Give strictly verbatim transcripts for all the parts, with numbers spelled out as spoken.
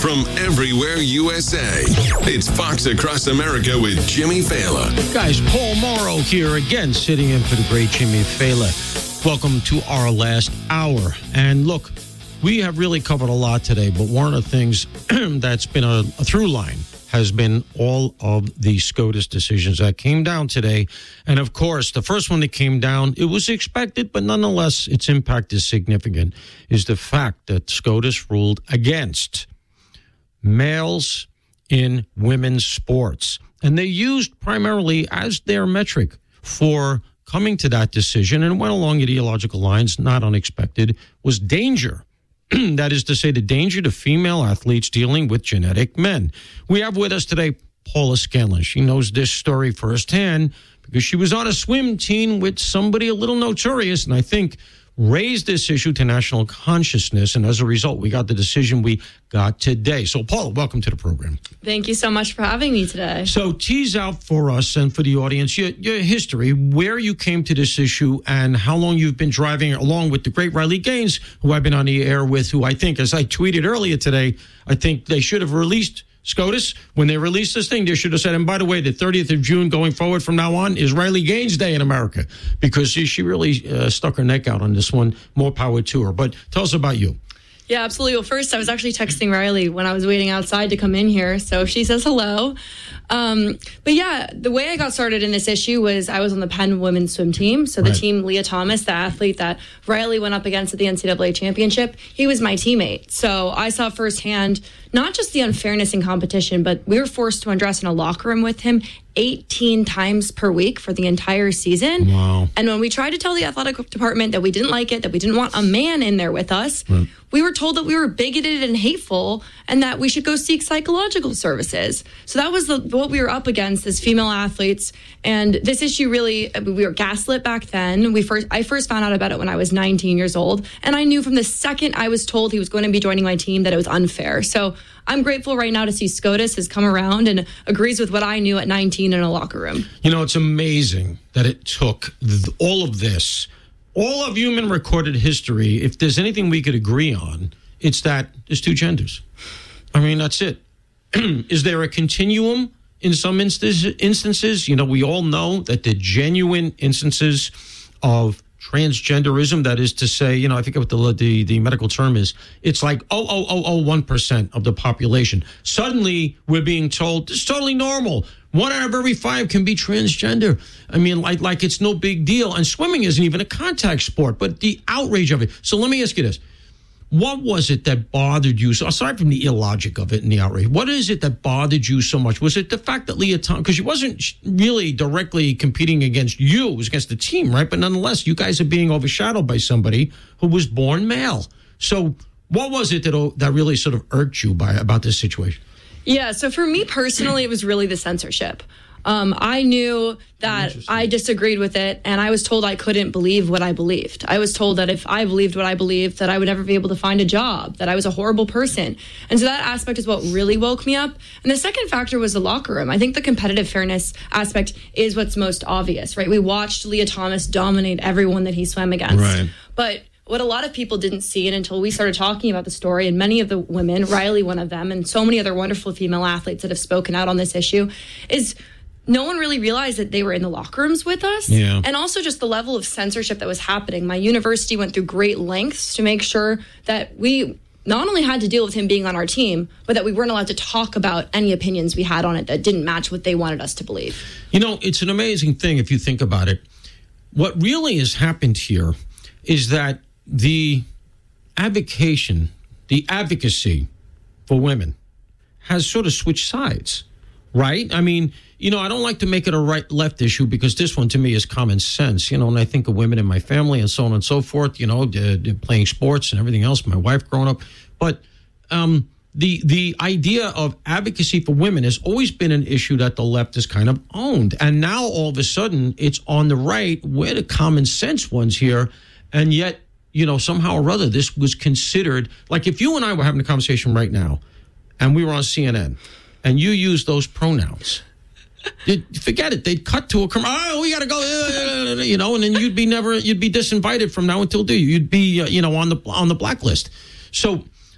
from everywhere U S A. It's Fox Across America with Jimmy Fallon. Guys, Paul Morrow here again, sitting in for the great Jimmy Fallon. Welcome to our last hour. And look, we have really covered a lot today, but one of the things that's been a, a through line has been all of the SCOTUS decisions that came down today. And of course, the first one that came down, it was expected, but nonetheless, its impact is significant, is the fact that SCOTUS ruled against males in women's sports. And they used primarily as their metric for coming to that decision, and went along ideological lines, not unexpected, was danger. That is to say, the danger to female athletes dealing with genetic men. We have with us today Paula Scanlon. She knows this story firsthand because she was on a swim team with somebody a little notorious, and I think raised this issue to national consciousness. And as a result, we got the decision we got today. So, Paula, welcome to the program. Thank you so much for having me today. So, tease out for us and for the audience your, your history, where you came to this issue, and how long you've been driving along with the great Riley Gaines, who I've been on the air with, who I think, as I tweeted earlier today, I think they should have released SCOTUS. When they released this thing, they should have said, and by the way, the thirtieth of June going forward from now on is Riley Gaines Day in America, because she, she really uh, stuck her neck out on this one. More power to her. But tell us about you. Yeah, absolutely. Well, first, I was actually texting Riley when I was waiting outside to come in here. So she says hello. Um, but yeah, the way I got started in this issue was I was on the Penn women's swim team. So the Right. team, Leah Thomas, the athlete that Riley went up against at the N C double A championship, he was my teammate. So I saw firsthand not just the unfairness in competition, but we were forced to undress in a locker room with him eighteen times per week for the entire season. Wow. And when we tried to tell the athletic department that we didn't like it, that we didn't want a man in there with us, right. we were told that we were bigoted and hateful and that we should go seek psychological services. So that was the, what we were up against as female athletes. And this issue really, we were gaslit back then. We first, I first found out about it when I was nineteen years old. And I knew from the second I was told he was going to be joining my team that it was unfair. So I'm grateful right now to see SCOTUS has come around and agrees with what I knew at nineteen in a locker room. You know, it's amazing that it took th- all of this, all of human recorded history. If there's anything we could agree on, it's that there's two genders. I mean, that's it. Is there a continuum in some instances? instances? You know, we all know that the genuine instances of transgenderism, that is to say, you know, I forget what the, the the medical term is. It's like oh oh oh oh one percent of the population. Suddenly, we're being told it's totally normal. One out of every five can be transgender. I mean, like like it's no big deal. And swimming isn't even a contact sport. But the outrage of it. So let me ask you this: what was it that bothered you? So aside from the illogic of it and the outrage, what is it that bothered you so much? Was it the fact that Leah Thomas, because she wasn't really directly competing against you, it was against the team, right? But nonetheless, you guys are being overshadowed by somebody who was born male. So what was it that that really sort of irked you by about this situation? Yeah, so for me personally, it was really the censorship. Um, I knew that I disagreed with it, and I was told I couldn't believe what I believed. I was told that if I believed what I believed, that I would never be able to find a job, that I was a horrible person. And so that aspect is what really woke me up. And the second factor was the locker room. I think the competitive fairness aspect is what's most obvious, right? We watched Leah Thomas dominate everyone that he swam against. Right. But what a lot of people didn't see, and until we started talking about the story, and many of the women, Riley one of them, and so many other wonderful female athletes that have spoken out on this issue, is no one really realized that they were in the locker rooms with us. Yeah. And also just the level of censorship that was happening. My university went through great lengths to make sure that we not only had to deal with him being on our team, but that we weren't allowed to talk about any opinions we had on it that didn't match what they wanted us to believe. You know, it's an amazing thing if you think about it. What really has happened here is that the advocation, the advocacy for women has sort of switched sides, right? I mean, you know, I don't like to make it a right-left issue because this one to me is common sense, you know, and I think of women in my family and so on and so forth, you know, uh, playing sports and everything else, my wife growing up. But um, the the idea of advocacy for women has always been an issue that the left has kind of owned. And now all of a sudden it's on the right. We're the common sense ones here. And yet, you know, somehow or other, this was considered, like if you and I were having a conversation right now and we were on C N N and you used those pronouns, They'd, forget it. They'd cut to a commercial. Oh, we got to go, uh, you know, and then you'd be never, you'd be disinvited from now until do you'd be, uh, you know, on the on the blacklist. So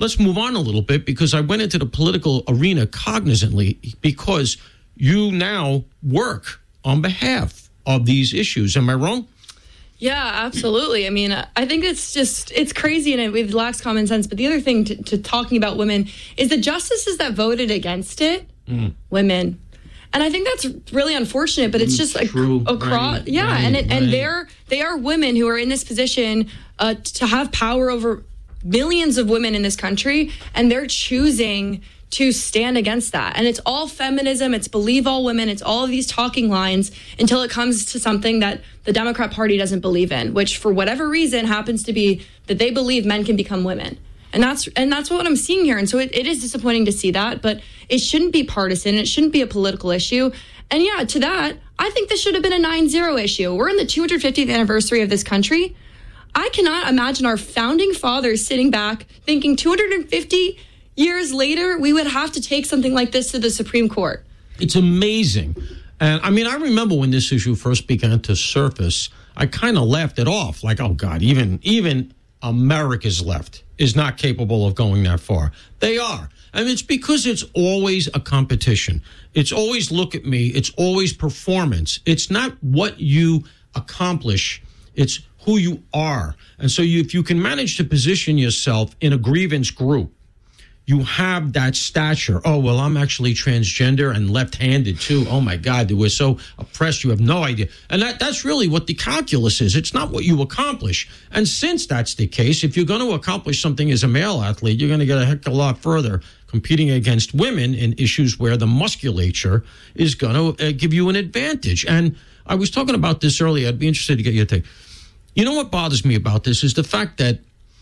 let's move on a little bit, because I went into the political arena cognizantly, because you now work on behalf of these issues. Am I wrong? Yeah, absolutely. I mean, I think it's just, it's crazy and it, it lacks common sense. But the other thing to, to talking about women is the justices that voted against it, mm. women. And I think that's really unfortunate, but it's just like across, right, yeah. Right, and it, right. and they're, they are women who are in this position uh, to have power over millions of women in this country. And they're choosing to stand against that. And it's all feminism. It's believe all women. It's all of these talking lines until it comes to something that the Democrat Party doesn't believe in, which for whatever reason happens to be that they believe men can become women. And that's and that's what I'm seeing here. And so it, it is disappointing to see that, but it shouldn't be partisan. It shouldn't be a political issue. And yeah, to that, I think this should have been a nine zero issue. We're in the two hundred fiftieth anniversary of this country. I cannot imagine our founding fathers sitting back thinking two hundred fifty years later, we would have to take something like this to the Supreme Court. It's amazing. And I mean, I remember when this issue first began to surface, I kind of laughed it off. Like, oh, God, even even America's left is not capable of going that far. They are. And it's because it's always a competition. It's always look at me. It's always performance. It's not what you accomplish. It's who you are. And so you, if you can manage to position yourself in a grievance group, you have that stature. Oh, well, I'm actually transgender and left-handed, too. Oh, my God, we're so oppressed. You have no idea. And that, that's really what the calculus is. It's not what you accomplish. And since that's the case, if you're going to accomplish something as a male athlete, you're going to get a heck of a lot further competing against women in issues where the musculature is going to uh, give you an advantage. And I was talking about this earlier. I'd be interested to get your take. You know what bothers me about this is the fact that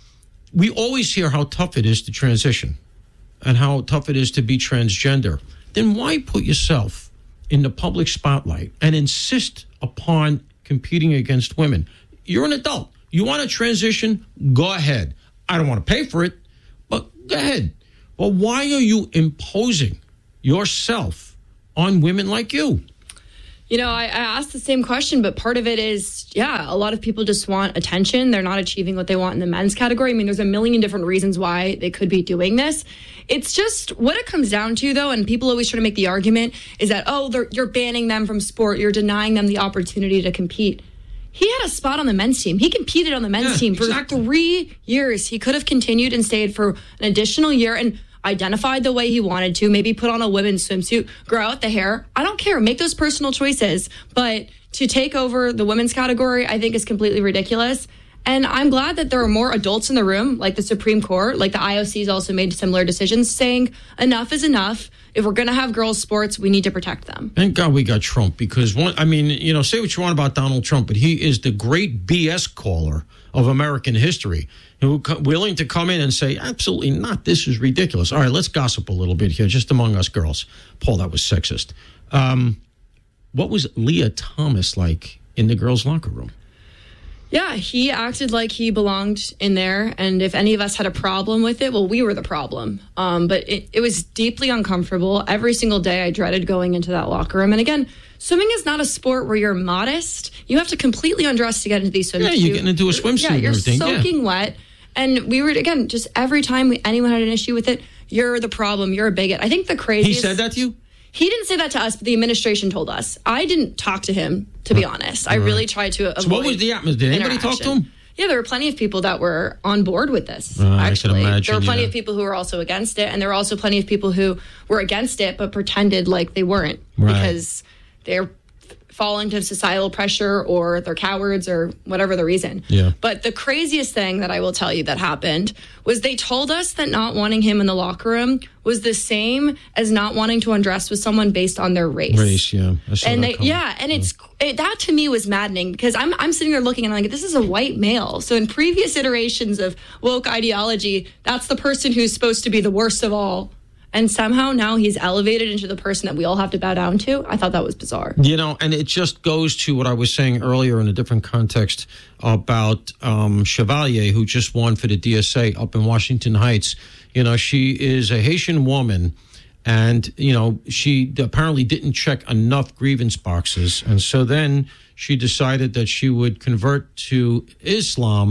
we always hear how tough it is to transition and how tough it is to be transgender. Then why put yourself in the public spotlight and insist upon competing against women? You're an adult. You want to transition? Go ahead. I don't want to pay for it, but go ahead. But why are you imposing yourself on women like you? You know, I, I asked the same question, but part of it is, yeah, a lot of people just want attention. They're not achieving what they want in the men's category. I mean, there's a million different reasons why they could be doing this. It's just what it comes down to, though, and people always try to make the argument, is that, oh, you're banning them from sport. You're denying them the opportunity to compete. He had a spot on the men's team. He competed on the men's yeah, team for exactly. three years. He could have continued and stayed for an additional year and identified the way he wanted to, maybe put on a women's swimsuit, grow out the hair. I don't care. Make those personal choices. But to take over the women's category, I think is completely ridiculous. And I'm glad that there are more adults in the room, like the Supreme Court, like the I O C has also made similar decisions saying enough is enough. If we're going to have girls' sports, we need to protect them. Thank God we got Trump, because, one, I mean, you know, say what you want about Donald Trump, but he is the great B S caller of American history, who willing to come in and say, absolutely not, this is ridiculous. All right, let's gossip a little bit here, just among us girls. Paul, that was sexist. Um, what was Leah Thomas like in the girls' locker room? Yeah, he acted like he belonged in there. And if any of us had a problem with it, well, we were the problem. Um, but it, it was deeply uncomfortable. Every single day I dreaded going into that locker room. And again, swimming is not a sport where you're modest. You have to completely undress to get into these swimsuits. Yeah, you're getting into a swimsuit. Yeah, you're and everything. soaking yeah. wet. And we were, again, just every time we, anyone had an issue with it, you're the problem. You're a bigot. I think the craziest... He said that to you? He didn't say that to us, but the administration told us. I didn't talk to him, to be honest. I really tried to avoid. So what was the atmosphere? Did anybody talk to him? Yeah, there were plenty of people that were on board with this, uh, actually. I can imagine, there were plenty yeah. of people who were also against it, and there were also plenty of people who were against it but pretended like they weren't right. because they're falling to societal pressure or they're cowards or whatever the reason. Yeah. But the craziest thing that I will tell you that happened was they told us that not wanting him in the locker room was the same as not wanting to undress with someone based on their race. Race, yeah. And they, yeah, and it's it, that to me was maddening because I'm I'm sitting there looking and I'm like, this is a white male. So in previous iterations of woke ideology, that's the person who's supposed to be the worst of all. And somehow now he's elevated into the person that we all have to bow down to. I thought that was bizarre. You know, and it just goes to what I was saying earlier in a different context about um, Chevalier, who just won for the D S A up in Washington Heights. You know, she is a Haitian woman, and, you know, she apparently didn't check enough grievance boxes. And so then she decided that she would convert to Islam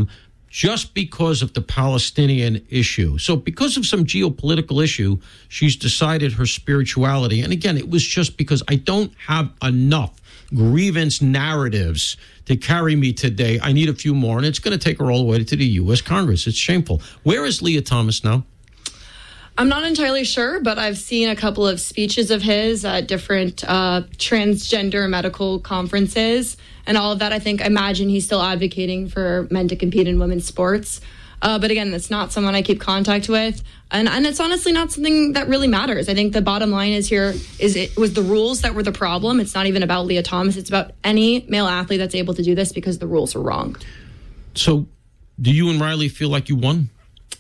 just because of the Palestinian issue. So because of some geopolitical issue, she's decided her spirituality. And again, it was just because I don't have enough grievance narratives to carry me today. I need a few more, and it's going to take her all the way to the U S Congress. It's shameful. Where is Leah Thomas now? I'm not entirely sure, but I've seen a couple of speeches of his at different uh, transgender medical conferences and all of that. I think, I imagine he's still advocating for men to compete in women's sports. Uh, but again, that's not someone I keep contact with. And, and it's honestly not something that really matters. I think the bottom line is here is it was the rules that were the problem. It's not even about Leah Thomas. It's about any male athlete that's able to do this because the rules are wrong. So do you and Riley feel like you won?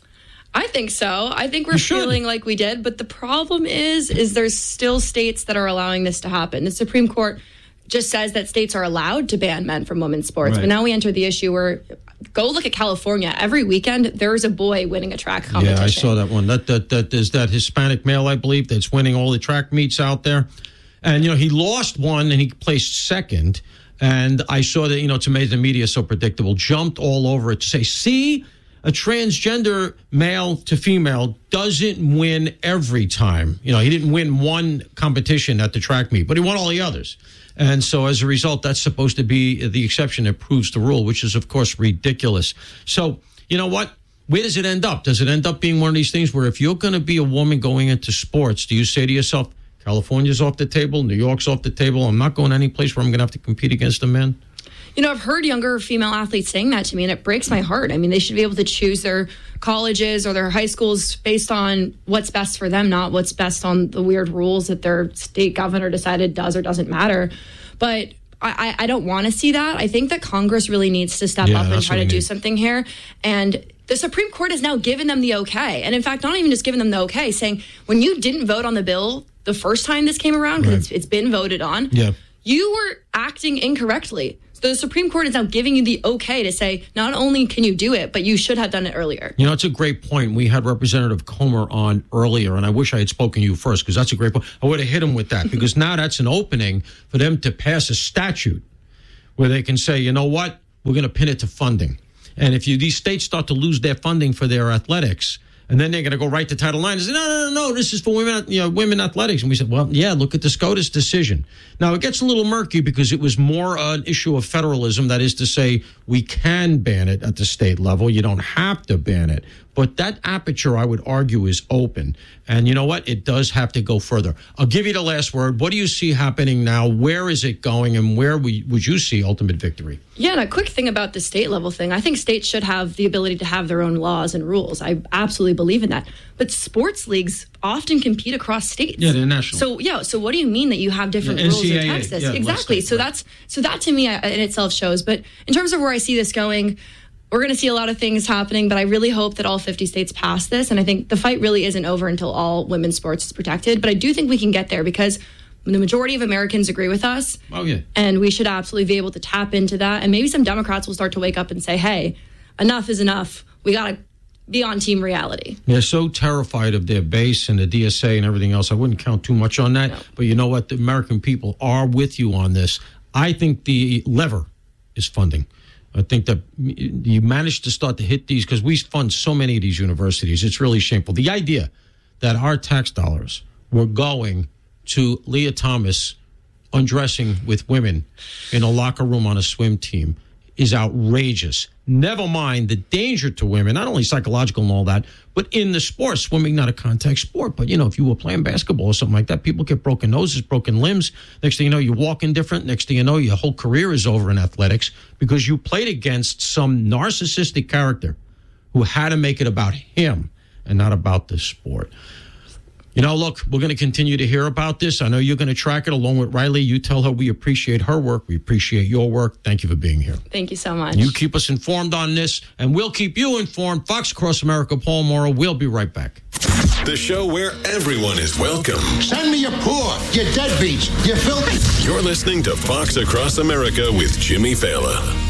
I think so. I think we're feeling like we did. But the problem is, is there's still states that are allowing this to happen. The Supreme Court just says that states are allowed to ban men from women's sports. Right. But now we enter the issue where, go look at California. Every weekend, there's a boy winning a track competition. Yeah, I saw that one. That, that, that is that Hispanic male, I believe, that's winning all the track meets out there. And, you know, he lost one and he placed second. And I saw that, you know, it's amazing. The media is so predictable. Jumped all over it to say, see, a transgender male to female doesn't win every time. You know, he didn't win one competition at the track meet, but he won all the others. And so as a result, that's supposed to be the exception that proves the rule, which is, of course, ridiculous. So, you know what? Where does it end up? Does it end up being one of these things where if you're going to be a woman going into sports, do you say to yourself, California's off the table, New York's off the table, I'm not going any place where I'm going to have to compete against a man? You know, I've heard younger female athletes saying that to me, and it breaks my heart. I mean, they should be able to choose their colleges or their high schools based on what's best for them, not what's best on the weird rules that their state governor decided does or doesn't matter. But I, I don't want to see that. I think that Congress really needs to step yeah, up and try to do something here. And the Supreme Court has now given them the okay. And in fact, not even just given them the okay, saying when you didn't vote on the bill the first time this came around, because right. it's, it's been voted on, yeah. you were acting incorrectly. So the Supreme Court is now giving you the okay to say, not only can you do it, but you should have done it earlier. You know, it's a great point. We had Representative Comer on earlier, and I wish I had spoken to you first, because that's a great point. I would have hit him with that, because now that's an opening for them to pass a statute where they can say, you know what, we're going to pin it to funding. And if you these states start to lose their funding for their athletics, and then they're going to go right to Title nine and say, no, no, no, no, this is for women, you know, women athletics. And we said, well, yeah, look at the SCOTUS decision. Now, it gets a little murky because it was more an issue of federalism. That is to say, we can ban it at the state level. You don't have to ban it. But that aperture, I would argue, is open. And you know what? It does have to go further. I'll give you the last word. What do you see happening now? Where is it going? And where would you see ultimate victory? Yeah, and a quick thing about the state level thing. I think states should have the ability to have their own laws and rules. I absolutely believe in that. But sports leagues often compete across states. Yeah, they're national. So, yeah, so what do you mean that you have different yeah, rules N C A A, in Texas? Yeah, exactly. state, so right. that's so that to me in itself shows. But in terms of where I see this going, we're going to see a lot of things happening, but I really hope that all fifty states pass this. And I think the fight really isn't over until all women's sports is protected. But I do think we can get there because the majority of Americans agree with us. Oh, yeah. And we should absolutely be able to tap into that. And maybe some Democrats will start to wake up and say, hey, enough is enough. We got to be on team reality. They're so terrified of their base and the D S A and everything else. I wouldn't count too much on that. No. But you know what? The American people are with you on this. I think the lever is funding. I think that you managed to start to hit these because we fund so many of these universities. It's really shameful. The idea that our tax dollars were going to Leah Thomas undressing with women in a locker room on a swim team is outrageous. Never mind the danger to women, not only psychological and all that, but in the sport. Swimming, not a contact sport, but, you know, if you were playing basketball or something like that, people get broken noses, broken limbs. Next thing you know, you're walking different. Next thing you know, your whole career is over in athletics because you played against some narcissistic character who had to make it about him and not about the sport. You know, look, we're going to continue to hear about this. I know you're going to track it along with Riley. You tell her we appreciate her work. We appreciate your work. Thank you for being here. Thank you so much. You keep us informed on this, and we'll keep you informed. Fox Across America, Paul Morrow. We'll be right back. The show where everyone is welcome. Send me your poor, your deadbeats, your filthy. You're listening to Fox Across America with Jimmy Fallon.